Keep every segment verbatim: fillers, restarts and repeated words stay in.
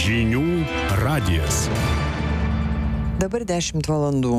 Žinių radijas. Dabar dešimt valandų.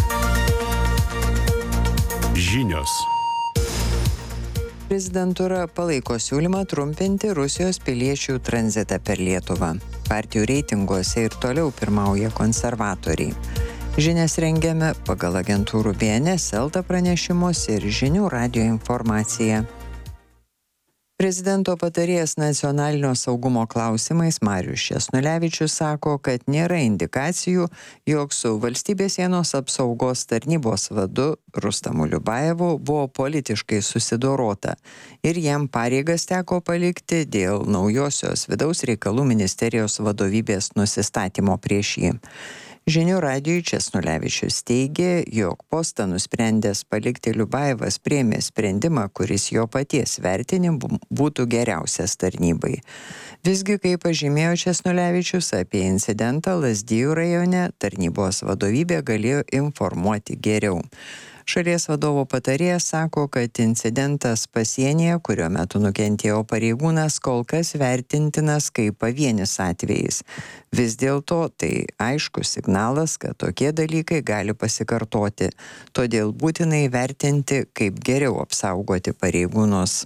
Žinios. Prezidentūra palaiko siūlymą trumpinti Rusijos piliečių tranzitą per Lietuvą. Partijų reitinguose ir toliau pirmauja konservatoriai. Žinias rengiame pagal agentūrų B N S, Elta pranešimus ir Žinių radijo informaciją. Prezidento patarėjas nacionalinio saugumo klausimais Marius Česnulevičius sako, kad nėra indikacijų, jog su valstybės sienos apsaugos tarnybos vadu Rustamu Liubajevu buvo politiškai susidorota ir jam pareigas teko palikti dėl naujosios vidaus reikalų ministerijos vadovybės nusistatymo prieš jį. Žinių radijui Česnulevičius teigė, jog postą nusprendęs palikti Liubajevas priėmė sprendimą, kuris jo paties vertinimu būtų geriausias tarnybai. Visgi, kaip pažymėjo Česnulevičius, apie incidentą Lazdijų rajone tarnybos vadovybė galėjo informuoti geriau. Šalies vadovo patarėjas sako, kad incidentas pasienyje, kurio metu nukentėjo pareigūnas, kol kas vertintinas kaip pavienis atvejis. Vis dėlto tai aiškus signalas, kad tokie dalykai gali pasikartoti, todėl būtinai vertinti, kaip geriau apsaugoti pareigūnus.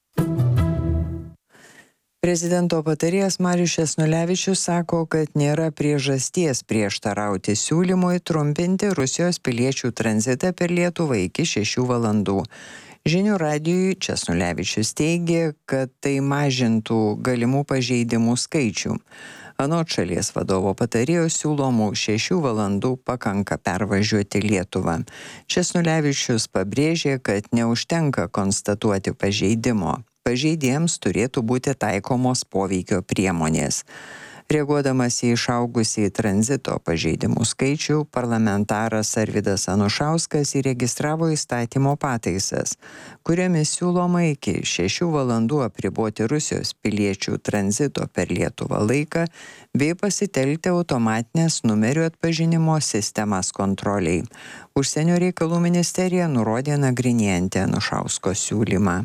Prezidento patarėjas Marius Česnulevičius sako, kad nėra priežasties prieštarauti siūlymui trumpinti Rusijos piliečių tranzitą per Lietuvą iki šešių valandų. Žinių radijui Česnulevičius teigė, kad tai mažintų galimų pažeidimų skaičių. Anot šalies vadovo patarėjo siūlomų šešių valandų pakanka pervažiuoti Lietuvą. Česnulevičius pabrėžė, kad neužtenka konstatuoti pažeidimo. Pažeidėjams turėtų būti taikomos poveikio priemonės. Reaguodamas į išaugusį tranzito pažeidimų skaičių, parlamentaras Arvydas Anušauskas įregistravo įstatymo pataisas, kuriomis siūloma iki šešių valandų apriboti Rusijos piliečių tranzito per Lietuvą laiką bei pasitelkti automatinės numerių atpažinimo sistemas kontroliai. Užsienio reikalų ministerija nurodė nagrinėjanti Anušausko siūlymą.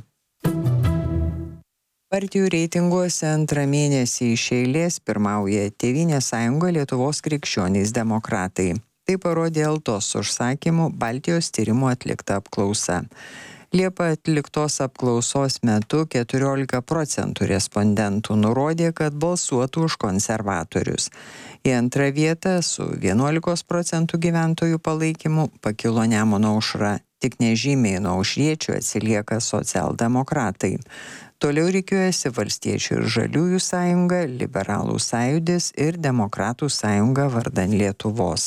Partijų reitinguose antrą mėnesį iš eilės pirmauja Tėvynės sąjunga Lietuvos krikščionys demokratai. Tai parodė Eltos užsakymu Baltijos tyrimų atlikta apklausa. Liepą atliktos apklausos metu keturiolika procentų respondentų nurodė, kad balsuotų už konservatorius. Į antrą vietą su vienuolikos procentų gyventojų palaikymu pakilo Nemuno aušra. Tik nežymiai nuo aušriečių atsilieka socialdemokratai. Toliau rikiuojasi Valstiečių ir Žaliųjų sąjunga, Liberalų sąjūdis ir Demokratų sąjunga vardan Lietuvos.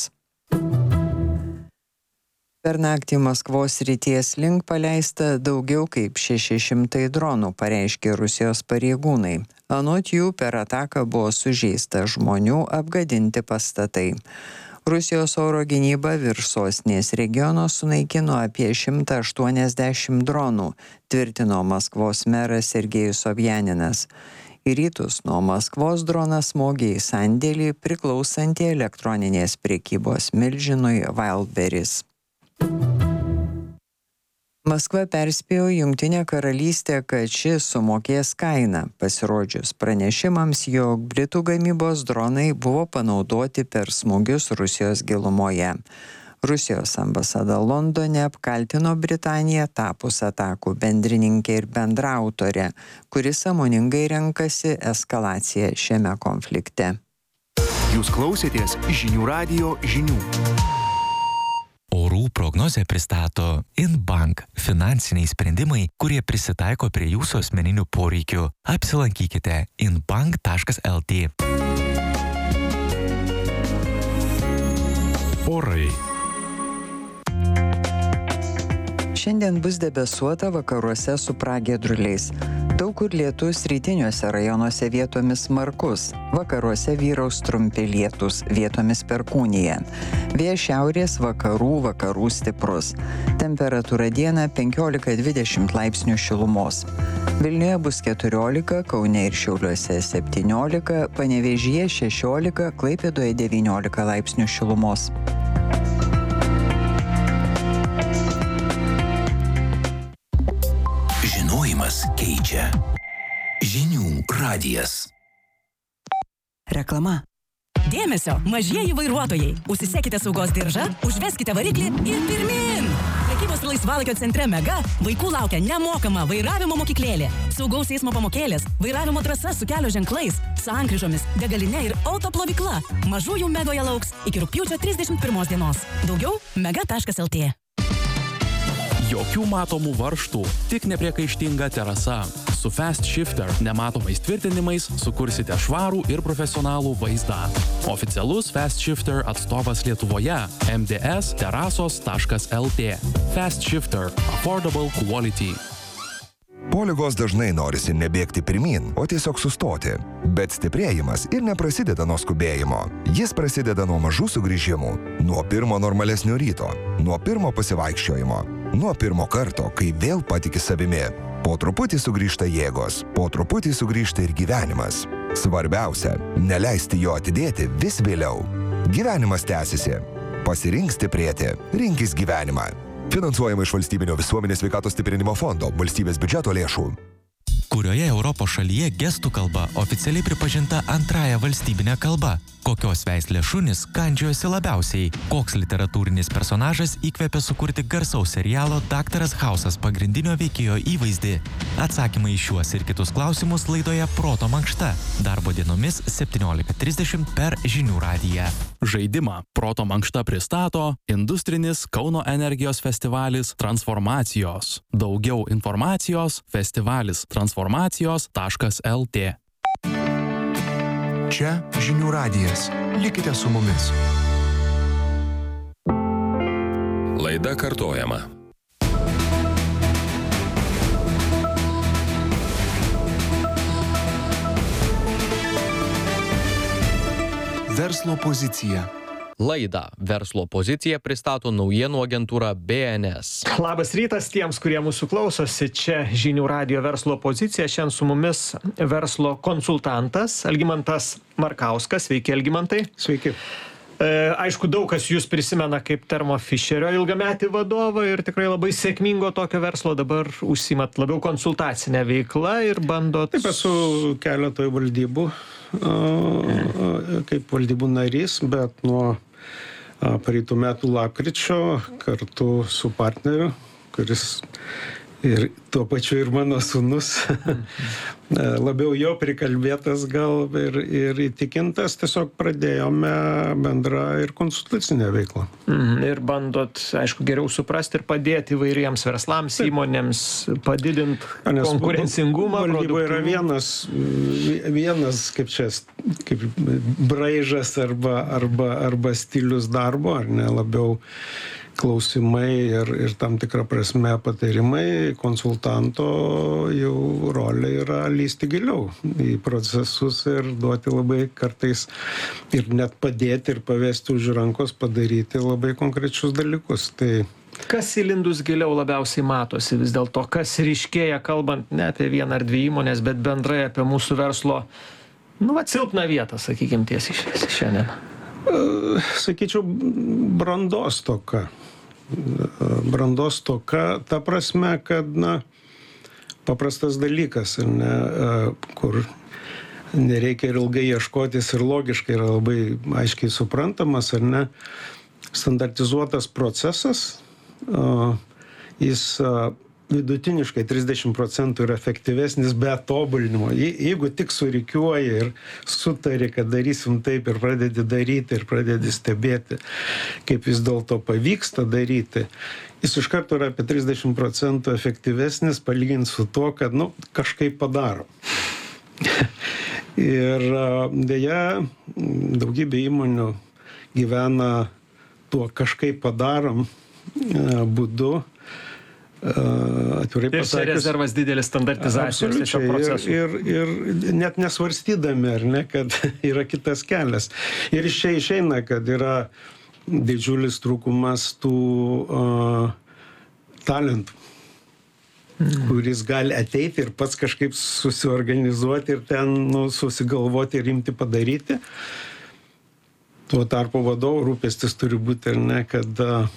Per naktį Maskvos srities link paleista daugiau kaip šeši šimtai dronų, pareiškė Rusijos pareigūnai. Anot jų per ataką buvo sužeista žmonių, apgadinti pastatai. Rusijos oro gynyba virš sostinės regiono sunaikino apie šimtą aštuoniasdešimt dronų, tvirtino Maskvos meras Sergejus Sobjaninas. Į rytus nuo Maskvos dronas smogė į sandėlį priklausantį elektroninės prekybos milžinui Wildberries. Maskva perspėjo Jungtinę karalystę, kad ši sumokės kainą, pasirodžius pranešimams, jog Britų gamybos dronai buvo panaudoti per smūgius Rusijos gilumoje. Rusijos ambasada Londone apkaltino Britaniją tapus atakų bendrininkė ir bendraautorė, kuri sąmoningai renkasi eskalaciją šiame konflikte. Jūs klausėtės Žinių radijo žinių. Orų prognozę pristato Inbank – finansiniai sprendimai, kurie prisitaiko prie jūsų asmeninių poreikių. Apsilankykite inbank taškas el tė. Orai. Šiandien bus debesuota, vakaruose su pragiedruliais. Daug kur lietus, rytiniuose rajonuose vietomis smarkus. Vakaruose vyraus trumpi lietūs, vietomis perkūnija. Vėjas šiaurės vakarų, vakarų stiprus. Temperatūra dieną penkiolika dvidešimt laipsnių šilumos. Vilniuje bus keturiolika, Kaune ir Šiauliuose septyniolika, Panevėžyje šešiolika, Klaipėdoje devyniolika laipsnių šilumos. Žinojimas keičia. Žinių radijas. Reklama. Dėmesio, mažieji vairuotojai. Užsisekite saugos diržą, užveskite variklį ir pirmin. Prekybos ir laisvalaikio centre Mega vaikų laukia nemokama vairavimo mokyklėlė. Saugaus eismo pamokėlės, vairavimo trasa su kelio ženklais, sankryžomis, degaline ir autoplovykla. Mažųjų Megoje lauks iki rugpjūčio trisdešimt pirmos dienos. Daugiau mega taškas el tė. Jokių matomų varžtų, tik nepriekaištinga terasa. Su Fast Shifter nematomais tvirtinimais sukursite švarų ir profesionalų vaizdą. Oficialus Fast Shifter atstovas Lietuvoje – em dė es terasos taškas el tė. Fast Shifter – Affordable Quality. Po ligos dažnai norisi nebėgti pirmyn, o tiesiog sustoti. Bet stiprėjimas ir neprasideda nuo skubėjimo. Jis prasideda nuo mažų sugrįžimų, nuo pirmo normalesnio ryto, nuo pirmo pasivaikščiojimo, nuo pirmo karto, kai vėl patiki savimi. Po truputį sugrįžta jėgos, po truputį sugrįžta ir gyvenimas. Svarbiausia – neleisti jo atidėti vis vėliau. Gyvenimas tęsiasi. Pasirink stiprėti. Rinkis gyvenimą. Finansuojama iš Valstybinio visuomenės sveikatos stiprinimo fondo, valstybės biudžeto lėšų. Kurioje Europos šalyje gestų kalba oficialiai pripažinta antrąja valstybinė kalba? Kokios veislės šunys kandžiojosi labiausiai? Koks literatūrinis personažas įkvėpė sukurti garsaus serialo Daktaras Hausas pagrindinio veikėjo įvaizdį? Atsakymai į šiuos ir kitus klausimus laidoje Proto mankšta. Darbo dienomis septyniolika trisdešimt per Žinių radiją. Žaidimą Proto mankšta pristato industrinis Kauno energijos festivalis Transformacijos. Daugiau informacijos festivalis transformacijos taškas el tė. Čia Žinių radijas. Likite su mumis. Laida kartojama. Verslo pozicija. Laidą Verslo poziciją pristato naujienų agentūra B N S. Labas rytas tiems, kurie mūsų klausosi. Čia Žinių radijo Verslo pozicija. Šiandien su mumis verslo konsultantas Algimantas Markauskas. Sveiki, Algimantai. Sveiki. E, aišku, daug kas jūs prisimena kaip Thermo Fisherio ilgametį vadovą ir tikrai labai sėkmingo tokio verslo. Dabar užsiimat labiau konsultacinę veiklą ir bandot... Taip, esu keletoj valdybų, kaip valdybų narys, bet nuo praeitų metų lapkričio kartu su partneriu, kuris ir tuo pačiu ir mano sūnus, labiau jo prikalbėtas gal ir, ir įtikintas, tiesiog pradėjome bendrą ir konsultacinę veiklą. Mm, ir bandot, aišku, geriau suprasti ir padėti įvairiems verslams, Taip. įmonėms, padidinti konkurencingumą. Valdyba yra vienas, vienas kaip čia, kaip braižas arba, arba, arba stilius darbo, ar ne, labiau klausimai ir, ir tam tikrą prasme patarimai. Konsultanto jau rolė yra lysti giliau į procesus ir duoti labai kartais ir net padėti ir pavesti už rankos padaryti labai konkrečius dalykus. Tai kas įlindus giliau labiausiai matosi vis dėlto, kas ryškėja, kalbant ne apie vieną ar dvi įmonės, bet bendrai apie mūsų verslo, nu, va, silpną vietą, sakykime, tiesiai šviesiai šiandien? Sakyčiau, brandos toka. Brandos toka, ta prasme, kad, na, paprastas dalykas, ne, kur nereikia ir ilgai ieškotis ir logiškai yra labai aiškiai suprantamas, ar ne, standartizuotas procesas, jis vidutiniškai trisdešimt procentų yra efektyvesnis be tobulinimo. Jeigu tik surikiuoji ir sutari, kad darysim taip ir pradedi daryti ir pradedi stebėti, kaip vis dėlto pavyksta daryti, jis iš karto yra apie trisdešimt procentų efektyvesnis palyginti su tuo, kad, nu, kažkaip padaro. Ir deja, daugybė įmonių gyvena tuo kažkaip padarom būdu, atvirai pasakius. Ir rezervas didelis standartizacijos šio proceso. Ir, ir, ir net nesvarstydami, ar ne, kad yra kitas kelias. Ir iš čia išeina, kad yra didžiulis trūkumas tų uh, talentų, mm. kuris gali ateiti ir pats kažkaip susiorganizuoti ir ten, nu, susigalvoti ir imti padaryti. Tuo tarpu vadovo rūpestis turi būti, ar ne, kad uh,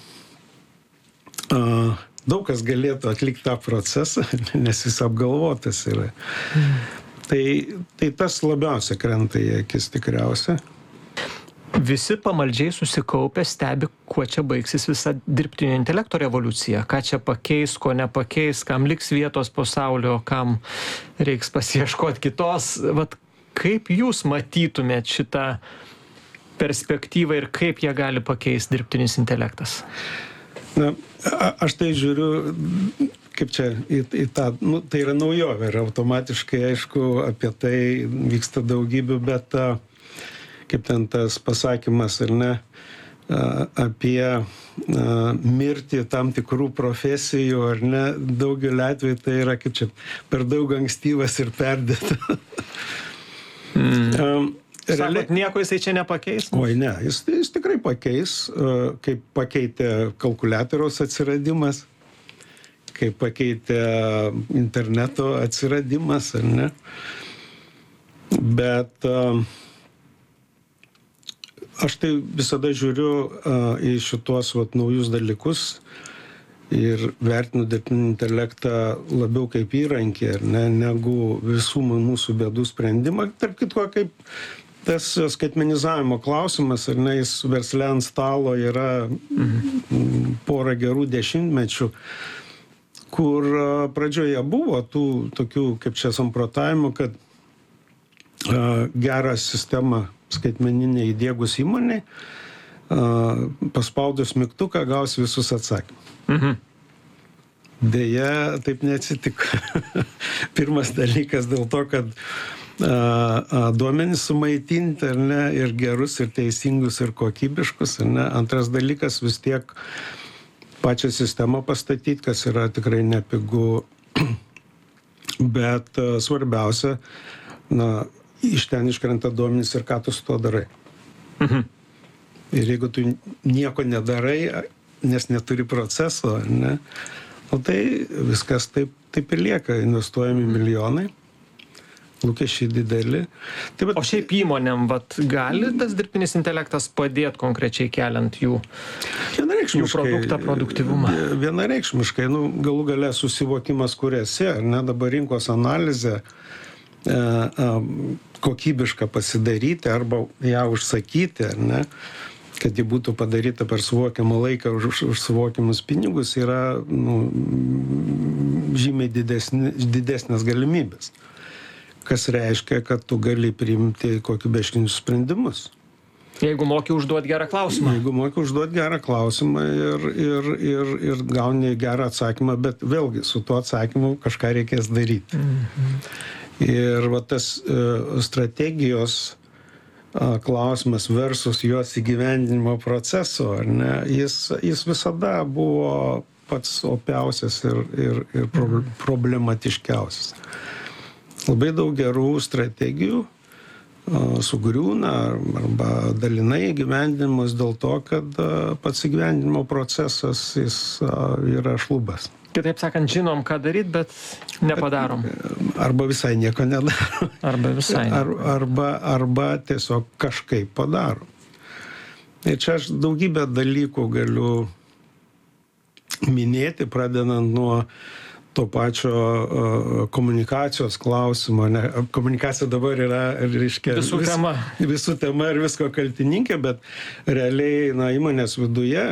daug kas galėtų atlikti tą procesą, nes jis apgalvotas yra. Tai, tai tas labiausia krenta į akis tikriausia. Visi pamaldžiai susikaupę stebi, kuo čia baigsis visa dirbtinio intelekto revoliucija, ką čia pakeis, ko nepakeis, kam liks vietos pasaulio, kam reiks pasieškoti kitos. Vat kaip jūs matytumėt šitą perspektyvą ir kaip ją gali pakeisti dirbtinis intelektas? Na, aš tai žiūriu, kaip čia, į, į tą, nu, tai yra naujovė ir automatiškai, aišku, apie tai vyksta daugybė, bet kaip ten tas pasakymas, ar ne, apie mirtį tam tikrų profesijų, ar ne, daugelį atveju tai yra, kaip čia, per daug ankstyvas ir perdėta. Mm. Sakot, nieko jisai čia nepakeis? Oi, ne, jis, jis tikrai pakeis, kaip pakeitė kalkuliatoriaus atsiradimas, kaip pakeitė interneto atsiradimas, ar ne. Bet aš tai visada žiūriu į šitos vat, naujus dalykus ir vertinu dirbtinį intelektą labiau kaip įrankį, ar ne, negu visų mūsų bėdų sprendimą. Tarp kitko, kaip tas skaitmenizavimo klausimas, ar ne, jis versle ant stalo yra mhm. porą gerų dešimtmečių, kur pradžioje buvo tų tokių, kaip čia samprotavimų, kad uh, gerą sistemą skaitmeninę įdiegus įmonei, uh, paspaudus mygtuką gaus visus atsakymus. Mhm. Deja, taip neatsitiko. Pirmas dalykas dėl to, kad duomenys sumaitinti, ar ne, ir gerus, ir teisingus, ir kokybiškus, ar ne. Antras dalykas vis tiek pačią sistemą pastatyti, kas yra tikrai nepigu, bet svarbiausia, na, iš ten iškrenta duomenys ir ką tu su to darai. Mhm. Ir jeigu tu nieko nedarai, nes neturi proceso, ar ne, o tai viskas taip, taip ir lieka, investuojami milijonai. Lūkesčiai dideli. Taip, bet... O šiaip įmonėm, vat, gali tas dirbtinis intelektas padėti konkrečiai keliant jų, jų produktą, produktyvumą? Vienareikšmiškai, nu, galų gale susivokimas, kur esi, ar ne, dabar rinkos analizė e, e, kokybišką pasidaryti arba ją užsakyti, ar ne, kad ji būtų padaryta per suvokiamą laiką už, už suvokiamus pinigus, yra nu, žymiai didesni, didesnės galimybės. Kas reiškia, kad tu gali priimti kokybiškinius sprendimus. Jeigu moki užduoti gerą klausimą. Jeigu moki užduoti gerą klausimą ir, ir, ir, ir gauni gerą atsakymą, bet vėlgi su tuo atsakymu kažką reikės daryti. Mhm. Ir va, tas uh, strategijos uh, klausimas versus jos įgyvendinimo proceso, ar ne, jis, jis visada buvo pats opiausias ir, ir, ir pro, problematiškiausias. Labai daug gerų strategijų sugriūna arba dalinai įgyvendinimas dėl to, kad pats įgyvendinimo procesas jis yra šlubas. Kitaip sakant, žinom, ką daryti, bet nepadarom. Arba visai nieko nedarom. Arba visai. Ar, arba, arba tiesiog kažkaip padarom. Ir čia aš daugybę dalykų galiu minėti, pradedant nuo to pačio uh, komunikacijos klausimo. Ne, komunikacija dabar yra, reiškia, visų vis, tema. Visų tema ir visko kaltininkė, bet realiai, na, įmonės viduje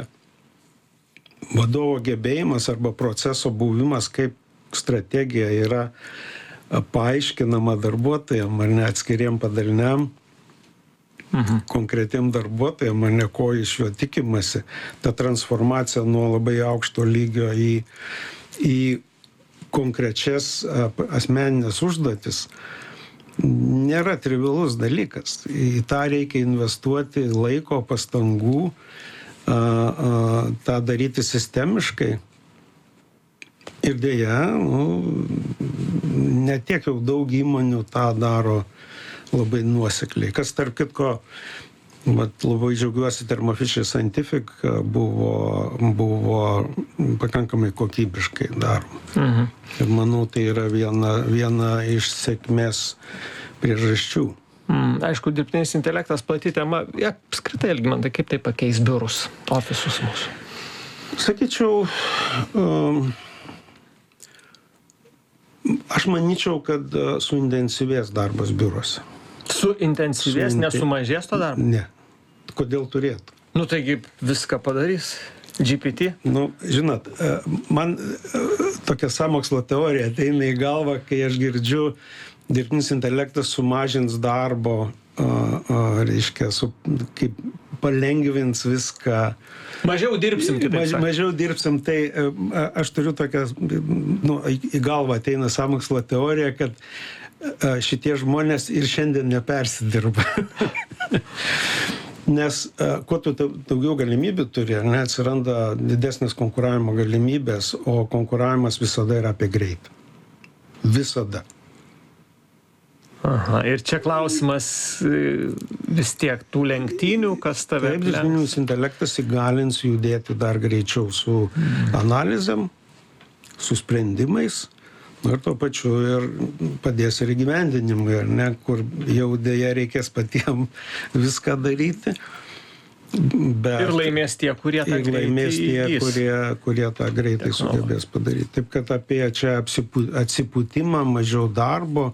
vadovo gebėjimas arba proceso buvimas kaip strategija yra paaiškinama darbuotojam ar ne atskiriem padaliniam, mhm. konkretiem darbuotojam, ar ne ko iš jo tikimasi. Ta transformacija nuo labai aukšto lygio į, į konkrečias asmeninės užduotis nėra trivialus dalykas. Į tą reikia investuoti laiko, pastangų, tą daryti sistemiškai. Ir dėja, nu, ne tiek jau daug įmonių tą daro labai nuosekliai. Kas tarp kitko, vat, labai džiaugiuosi, Thermo Fisher Scientific buvo, buvo pakankamai kokybiškai daroma. Mhm. Ir manau, tai yra viena, viena iš sėkmės priežasčių. Mm, aišku, dirbtinis intelektas plati tema. Ja, apskritai, Algimantai, kaip tai pakeis biurus, ofisus mūsų? Sakyčiau, um, Aš manyčiau, kad suintensyvės darbas biuruose. Suintensyvės, Suinte- nesumažės to darbo? Ne. Kodėl turėtų? Nu taigi viską padarys G P T. Nu, žinot, man tokia sąmokslo teorija ateina į galvą, kai aš girdžiu, dirbtinis intelektas sumažins darbo, a, a, reiškia, su, kaip palengvins viską. Mažiau dirbsim, kitaip Maž, sakant. mažiau dirbsim, tai a, aš turiu tokią, nu, į galvą ateina sąmokslo teorija, kad a, šitie žmonės ir šiandien nepersidirba. Nes a, kuo tu daugiau galimybių turi, ar ne, atsiranda didesnės konkuravimo galimybės, o konkuravimas visada yra apie greitį. Visada. Aha, ir čia klausimas e, vis tiek tų lenktynių, kas tave Taip, lenks. dirbtinis intelektas įgalins judėti dar greičiau su analizėm, su sprendimais, nu, ir tuo pačiu ir padės ir įgyvendinimui, ar ne, kur jau dėja reikės patiem viską daryti. Bet Ir laimės tie, kurie tą ir laimės greitį tie, įgys. kurie, kurie tą greitai Technologija. sugebės padaryti. Taip kad apie čia apsipu, atsiputimą, mažiau darbo,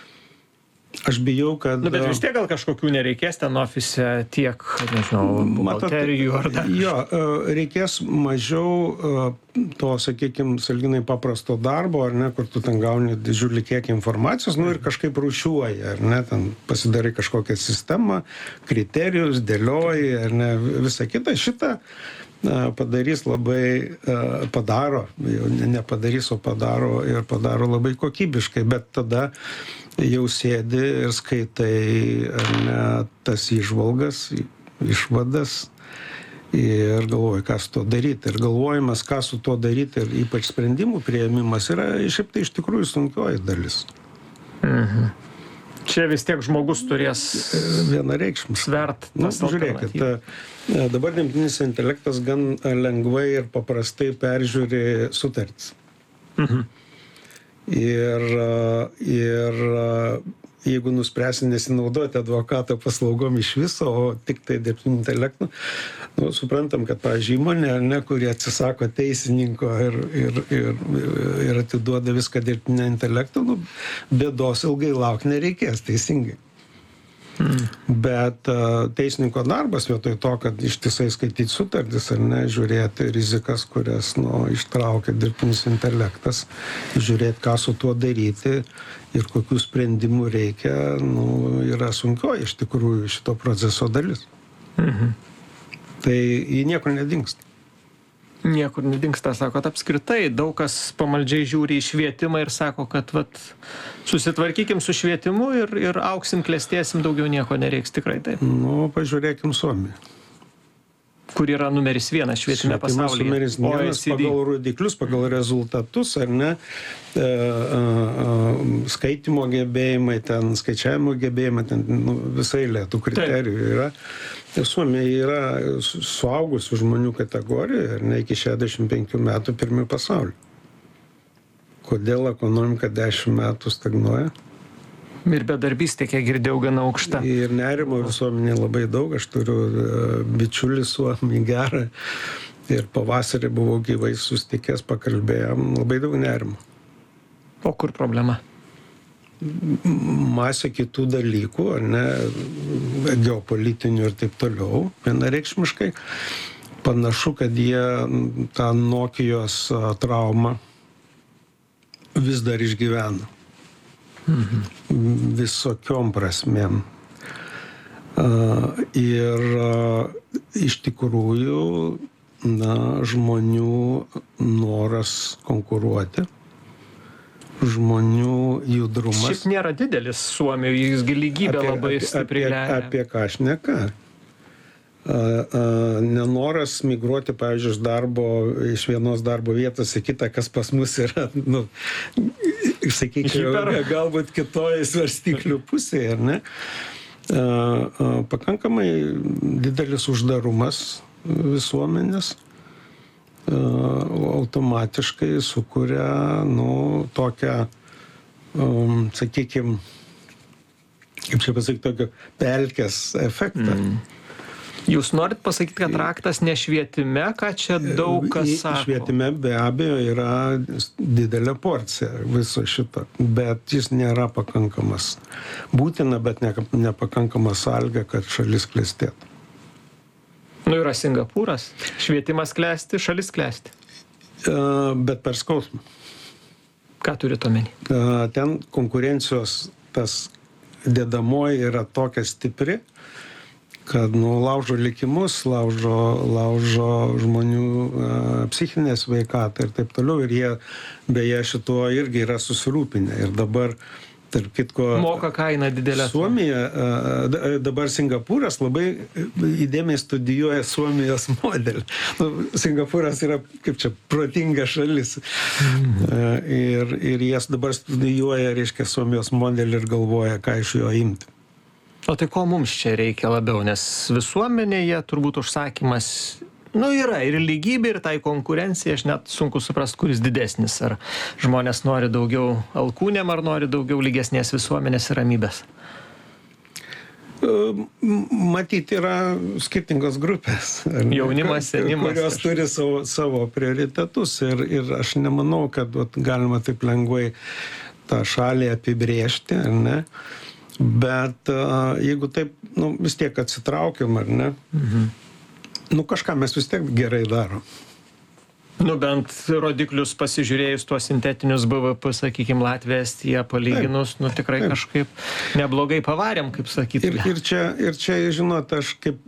aš bijau, kad... Nu, bet vis tiek gal kažkokių nereikės ten ofise tiek, nežinau, buhalterijų ar dar. Jo, e, reikės mažiau e, to, sakykime, sąlyginai paprasto darbo, ar ne, kur tu ten gauni didžiulį kiekį informacijos, nu ir kažkaip rūšiuoji, ar ne, ten pasidarai kažkokią sistemą, kriterijus, dėlioji, ar ne, visą kitą. Šitą e, padarys labai, e, padaro, jau ne nepadarys, o padaro ir padaro labai kokybiškai, bet tada jau sėdi ir skaitai, ar ne, tas įžvalgas, išvadas ir galvoji, ką su to daryti. Ir galvojimas, ką su to daryti ir ypač sprendimų priėmimas yra šiaip tai iš tikrųjų sunkioji dalis. Mhm. Čia vis tiek žmogus turės vienareikšmiškai svert Nu, tas žiūrėkit, alternatyvas. e, dabar dirbtinis intelektas gan lengvai ir paprastai peržiūri sutartis. Mhm. Ir, ir jeigu nuspręsi nesinaudoti advokato paslaugom iš viso, o tik tai dirbtiniu intelektu, nu, suprantam, kad, pavyzdžiui, įmonė, ne, kurie atsisako teisininko ir, ir, ir, ir atiduoda viską dirbtinio intelektu, nu, bėdos ilgai laukti nereikės, teisingai. Mm. Bet uh, teisininko darbas vietoj to, kad ištisai skaityti sutartis ar ne, žiūrėti rizikas, kurias nu, ištraukia dirbtinis intelektas, žiūrėti, ką su tuo daryti ir kokių sprendimų reikia, nu, yra sunkioji iš tikrųjų šito proceso dalis. Mhm. Tai jį niekur nedingsta. Niekur nedingsta, sakot, apskritai daug kas pamaldžiai žiūri į švietimą ir sako, kad vat, susitvarkykim su švietimu ir, ir auksim, klestėsim, daugiau nieko nereiks, tikrai taip. Nu, pažiūrėkim Suomiją. Kur yra numeris vienas švietime pasaulyje. Numeris vienas pagal rodiklius, pagal rezultatus, ar ne, e, e, e, skaitimo gebėjimai, ten skaičiavimo gebėjimai, ten nu, visai lėtų kriterijų yra. Ir Suomija yra suaugusių žmonių kategorija, ar ne, iki šešiasdešimt penkių metų pirmi pasaulyje. Kodėl ekonomika dešimt metų stagnuoja? Ir bedarbystė, kiek girdėjau, gana aukšta. Ir nerimo visuomenė labai daug. Aš turiu bičiulį Suomį gerą. Ir pavasarį buvau gyvai susitikęs, pakalbėjom. Labai daug nerimo. O kur problema? Masė kitų dalykų, ar ne, geopolitinių ir taip toliau, vienareikšmiškai. Panašu, kad jie tą Nokijos traumą vis dar išgyvena. Mhm. Visokiom prasmėm. Ir iš tikrųjų, na, žmonių noras konkuruoti, žmonių judrumas. Šiaip nėra didelis Suomijoje, jis lygybė labai stipriai lemia. Apie ką aš neka. Nenoras migruoti, pavyzdžiui, iš darbo, iš vienos darbo vietos į kitą, kas pas mus yra, nu, sakykime, galbūt kitoje svarstyklių pusėje, ar ne? Pakankamai didelis uždarumas visuomenės automatiškai sukuria, nu, tokią, um, sakykime, kaip čia pasakyti, tokio pelkės efektą. Mm. Jūs norit pasakyti, kad raktas ne švietime, ką čia daug kas sako? Švietime be abejo yra didelė porcija viso šito, bet jis nėra pakankamas. Būtina, bet ne, nepakankamas sąlyga, kad šalis klestėtų. Nu yra Singapūras, švietimas klesti, šalis klesti. Uh, bet per skausmą. Ką turit omeny? Uh, ten konkurencijos tas dedamoji yra tokia stipri, kad nu, laužo likimus, laužo, laužo žmonių uh, psichinę sveikatą ir taip toliau. Ir jie beje šituo irgi yra susirūpinę. Ir dabar, tarp kitko, moka kainą didelę. Suomija, uh, dabar Singapūras labai įdėmiai studijuoja Suomijos modelį. Nu, Singapūras yra, kaip čia, protinga šalis. Mm. Uh, ir, ir jie dabar studijuoja, reiškia, Suomijos modelį ir galvoja, ką iš jo imti. O tai ko mums čia reikia labiau, nes visuomenėje turbūt užsakymas, nu yra ir lygybė, ir tai konkurencija, aš net sunku suprast, kuris didesnis, ar žmonės nori daugiau alkūnėm, ar nori daugiau lygesnės visuomenės ir ramybės. Matyti yra skirtingos grupės. Jaunimas, senimas. Kurios turi savo, savo prioritetus ir, ir aš nemanau, kad vat, galima taip lengvai tą šalį apibrėžti, ar ne? Bet uh, jeigu taip, nu, vis tiek atsitraukiam, ar ne, mhm. nu, kažką mes vis tiek gerai darom. Nu, bent rodiklius pasižiūrėjus tuos sintetinius B V P, sakykime, Latvija, Estija palyginus, taip, nu, tikrai taip. Kažkaip neblogai pavarėm, kaip sakyti. Ir, ir, čia, ir čia, žinot, aš kaip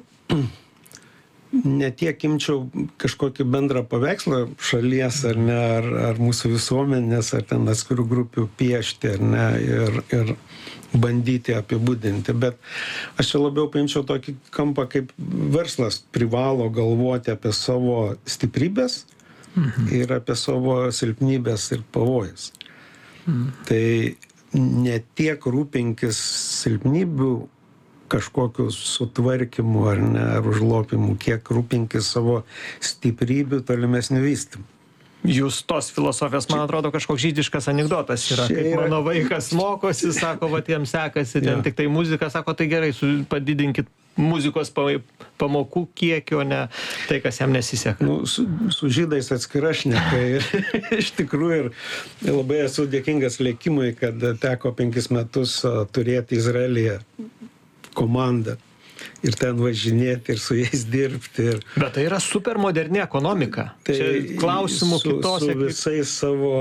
ne tiek imčiau kažkokį bendrą paveikslą šalies, ar ne, ar, ar mūsų visuomenės, ar ten atskirų grupių piešti, ar ne, ir, ir bandyti apibūdinti, bet aš čia labiau paimčiau tokį kampą, kaip verslas privalo galvoti apie savo stiprybės mhm. ir apie savo silpnybės ir pavojus. Mhm. Tai ne tiek rūpinkis silpnybių kažkokiu sutvarkymu ar ne, ar užlopimu, kiek rūpinkis savo stiprybių tolimesnių vystymų. Jūs tos filosofijos, man atrodo, kažkoks žydiškas anekdotas yra. Kaip yra... mano vaikas mokosi, sako, va, jiems sekasi, ten ja. Tik tai muzika, sako, tai gerai, su, padidinkit muzikos pamokų kiekį, o ne tai, kas jam nesiseka. Nu, su, su žydais atskira šneka ir iš tikrųjų ir labai esu dėkingas likimui, kad teko penkis metus turėti Izraelyje komandą. Ir ten važinėti, ir su jais dirbti. Ir... Bet tai yra super moderni ekonomika. Tai čia klausimų su, kitose. Su visais savo,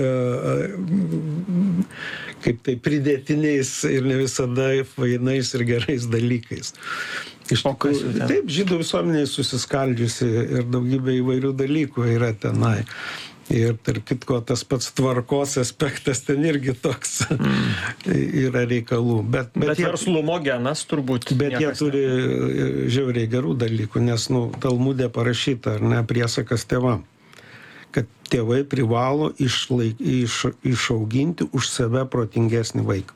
kaip tai, pridėtiniais ir ne visada fainais ir gerais dalykais. Iš tikrųjų, taip, žydų visuomeniai susiskaldžiusi ir daugybė įvairių dalykų yra tenai. Ir tarp kitko tas pats tvarkos aspektas ten irgi toks mm. yra reikalų. Bet, bet, bet jie, verslumo genas turbūt. Bet jie turi ne. Žiauriai gerų dalykų, nes nu, Talmude parašyta, ar ne, priesakas tėvam, kad tėvai privalo išlaik, iš, išauginti už save protingesnį vaiką.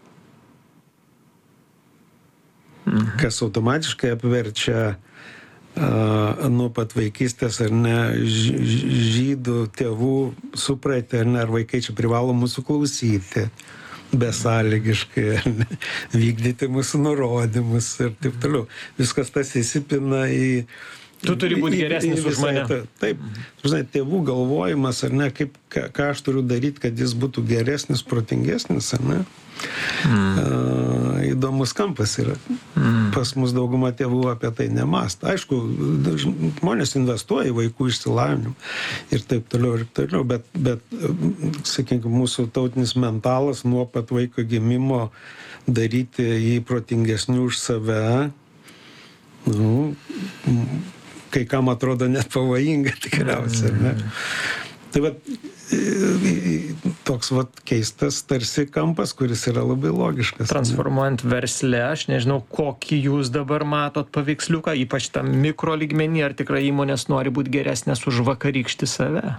Mm. Kas automatiškai apverčia Uh, nuo pat vaikystės, ar ne, žydų tėvų supratę, ar ne, ar vaikai čia privalo mūsų klausyti besąlygiškai, ar ne, vykdyti mūsų nurodymus ir taip toliau. Viskas tas įsipina į... Tu turi būti geresnis už mane. Taip, žinai, tėvų galvojimas, ar ne, kaip, ką, ką aš turiu daryti, kad jis būtų geresnis, protingesnis, ar ne? Mm. Uh, įdomus kampas yra. Mm. Pas mus dauguma tėvų apie tai nemąsto. Aišku, žmonės investuoja į vaikų išsilavinimą ir taip toliau ir taip toliau, bet, bet sakykime, mūsų tautinis mentalas nuo pat vaiko gimimo daryti jį protingesniu už save, nu, kai kam atrodo net pavojinga tikriausiai, ne? Tai va, toks va keistas tarsi kampas, kuris yra labai logiškas. Transformuojant versle, aš nežinau, kokį jūs dabar matot paveiksliuką, ypač tam mikro lygmenį, ar tikrai įmonės nori būti geresnės už vakarykštį save?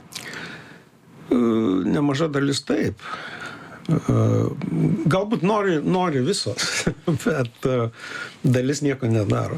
Nemaža dalis taip. Galbūt nori, nori visos, bet dalis nieko nedaro.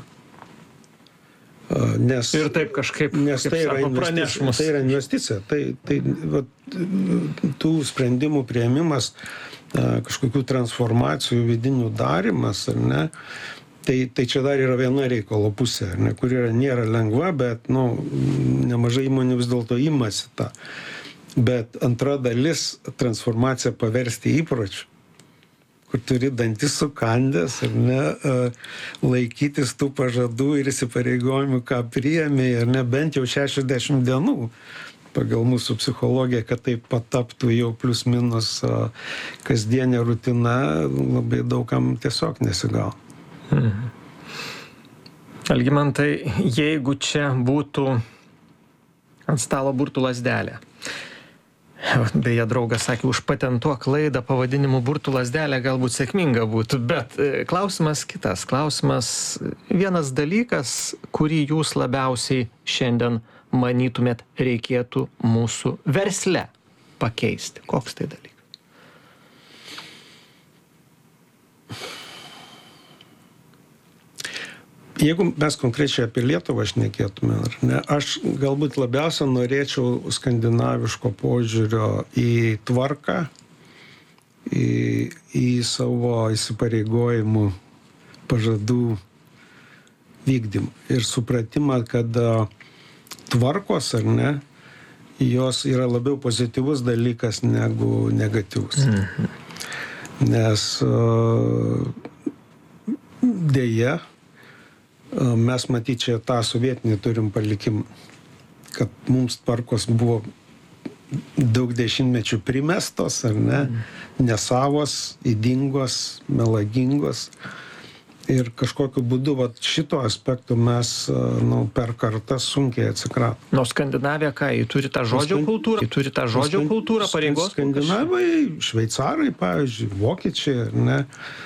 Nes, ir taip kažkaip, nes kaip tai, sako, yra investicija, tai yra investicija. Tai, tai va, tų sprendimų priėmimas, kažkokių transformacijų vidinių darimas, ar ne, Tai, tai čia dar yra viena reikalo pusė, ne, kuri yra, nėra lengva, bet nu, nemažai įmonių vis dėlto imasi tą. Bet antra dalis - transformaciją paversti įpročiu, kur turi dantis sukandęs, ar ne, laikytis tų pažadų ir įsipareigojimų, ką priėmė, ar ne, bent jau šešiasdešimt dienų pagal mūsų psichologiją, kad tai pataptų jau plius minus kasdienė rutina, labai daugam tiesiog nesigauna. Mhm. Algimantai, jeigu čia būtų ant stalo burtų lazdelė, beje, draugas sakė, užpatentuok klaidą pavadinimu burtų lazdelė galbūt sėkminga būtų, bet klausimas kitas, klausimas vienas dalykas, kurį jūs labiausiai šiandien manytumėt reikėtų mūsų versle pakeisti. Koks tai dalykas? Jeigu mes konkrečiai apie Lietuvą šnekėtume, ar ne, aš galbūt labiausia norėčiau skandinaviško požiūrio į tvarką, į, į savo įsipareigojimų pažadų vykdymą ir supratimą, kad tvarkos, ar ne, jos yra labiau pozityvus dalykas negu negatyvus. Mhm. Nes dėja, mes matyt čia tą sovietinį turim palikimą, kad mums tvarkos buvo daug dešimtmečių primestos, ar ne, nesavos, ydingos, melagingos. Ir kažkokiu būdu vat, šito aspektu mes nu, per kartą sunkiai atsikratom. Nuo Skandinavija ką, jį turi tą žodžio kultūrą? Jį turi tą žodžio kultūrą pareigos? Skandinavai, šveicarai, pavyzdžiui, vokiečiai, ne,